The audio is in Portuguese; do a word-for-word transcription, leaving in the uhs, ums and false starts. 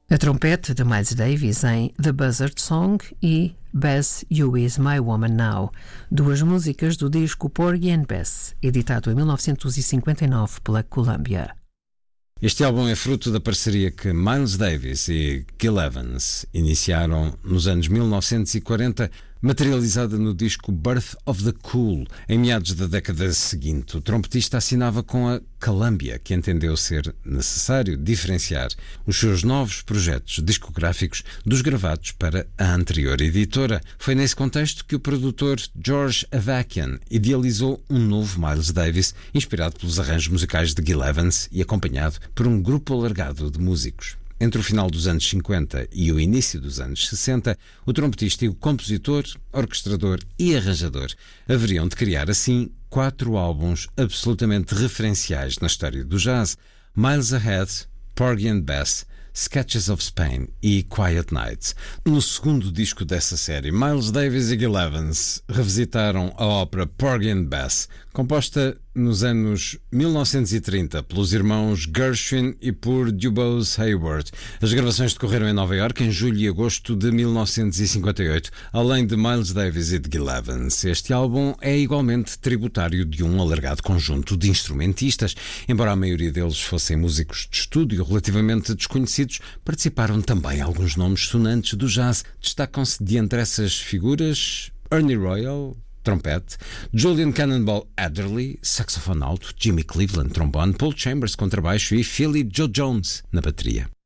A trompete de Miles Davis em The Buzzard Song e Bess You Is My Woman Now, duas músicas do disco Porgy and Bess, editado em mil novecentos e cinquenta e nove pela Columbia. Este álbum é fruto da parceria que Miles Davis e Gil Evans iniciaram nos anos mil novecentos e quarenta, materializada no disco Birth of the Cool. Em meados da década seguinte, o trompetista assinava com a Columbia, que entendeu ser necessário diferenciar os seus novos projetos discográficos dos gravados para a anterior editora. Foi nesse contexto que o produtor George Avakian idealizou um novo Miles Davis, inspirado pelos arranjos musicais de Gil Evans e acompanhado por um grupo alargado de músicos. Entre o final dos anos cinquenta e o início dos anos sessenta, o trompetista e o compositor, orquestrador e arranjador haveriam de criar assim quatro álbuns absolutamente referenciais na história do jazz: Miles Ahead, Porgy and Bess, Sketches of Spain e Quiet Nights. No segundo disco dessa série, Miles Davis e Gil Evans revisitaram a ópera Porgy and Bess, composta nos anos mil novecentos e trinta pelos irmãos Gershwin e por Dubose Hayward. As gravações decorreram em Nova Iorque em julho e agosto de mil novecentos e cinquenta e oito, além de Miles Davis e de Gil Evans. Este álbum é igualmente tributário de um alargado conjunto de instrumentistas. Embora a maioria deles fossem músicos de estúdio relativamente desconhecidos, participaram também alguns nomes sonantes do jazz. Destacam-se de entre essas figuras Ernie Royal, trompete, Julian Cannonball Adderley, saxofone alto, Jimmy Cleveland, trombone, Paul Chambers, contrabaixo e Philly Joe Jones na bateria.